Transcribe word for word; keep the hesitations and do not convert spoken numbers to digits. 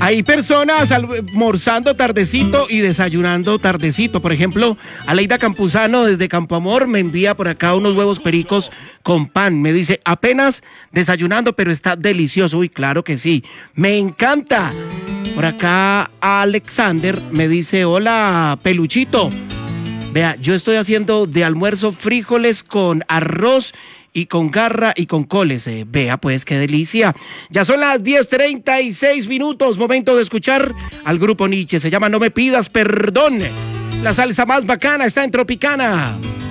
Hay personas almorzando tardecito y desayunando tardecito. Por ejemplo, Aleida Campuzano desde Campo Amor me envía por acá unos huevos pericos con pan. Me dice, apenas desayunando, pero está delicioso. Uy, claro que sí. Me encanta. Por acá Alexander me dice, hola, Peluchito. Vea, yo estoy haciendo de almuerzo frijoles con arroz y con garra y con coles. Eh, vea, pues, qué delicia. Ya son las diez treinta y seis minutos. Momento de escuchar al grupo Nietzsche. Se llama No Me Pidas Perdón. La salsa más bacana está en Tropicana.